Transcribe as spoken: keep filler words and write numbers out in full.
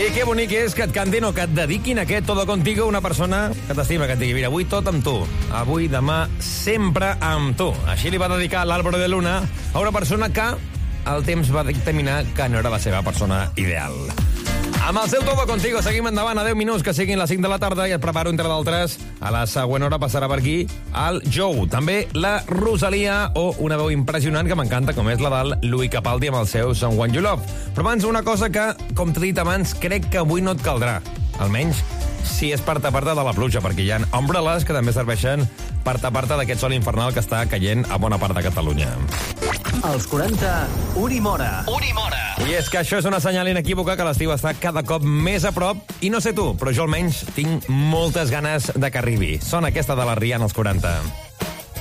I que bonic és que et cantin o que et dediquin aquest Todo Contigo una persona que t'estima, que et digui, mira, avui tot amb tu, avui, demà, sempre amb tu. Així li va dedicar l'Álvaro de Luna a una persona que el temps va dictaminar que no era la seva persona ideal. Amb el seu Todo Contigo seguim endavant a deu minuts, que siguin les cinc de la tarda, i et preparo, entre d'altres, a la següent hora passarà per aquí el Joe, també la Rosalia o una veu impressionant que m'encanta, com és la del Louis Capaldi amb el seu Someone You Love. Però abans una cosa que, com t'he dit abans, crec que avui no et caldrà, almenys si és per tapar-te de la pluja, perquè hi ha ombrelles que també serveixen per tapar-te d'aquest sol infernal que està caient a bona part de Catalunya. Als quaranta, Unimora. Unimora. I és que això és una senyal inequívoca que l'estiu està cada cop més a prop, i no sé tu, però jo almenys tinc moltes ganes de que arribi. Sona aquesta de la Rihanna als quaranta.